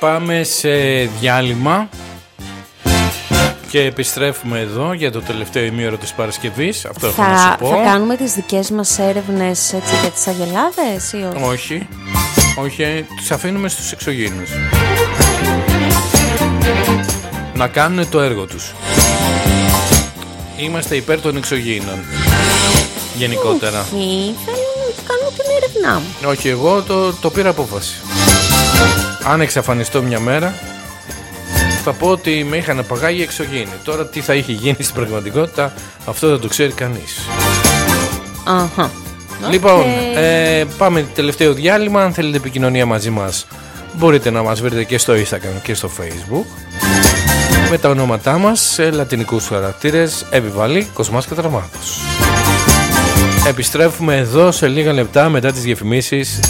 Πάμε σε διάλειμμα και επιστρέφουμε εδώ για το τελευταίο ημίωρο της Παρασκευής. Αυτό έχω να σου πω. Θα κάνουμε τις δικές μας έρευνες έτσι, για τις αγελάδες ή όχι? Όχι, τους αφήνουμε στους εξωγήινους να κάνουν το έργο τους. Είμαστε υπέρ των εξωγήινων γενικότερα. Όχι, θέλω να κάνω την έρευνά μου. Όχι, εγώ το πήρα απόφαση. Αν εξαφανιστώ μια μέρα, θα πω ότι με είχαν απαγάγει εξωγήινοι. Τώρα τι θα είχε γίνει στην πραγματικότητα, αυτό δεν το ξέρει κανείς. Αχα. Λοιπόν, πάμε τελευταίο διάλειμμα. Αν θέλετε επικοινωνία μαζί μας, μπορείτε να μας βρείτε και στο Instagram και στο Facebook με τα ονόματά μας σε λατινικούς χαρακτήρες, Εβιβαλή, Κοσμάς και Τραυμάτος. Επιστρέφουμε εδώ σε λίγα λεπτά μετά τις διαφημίσεις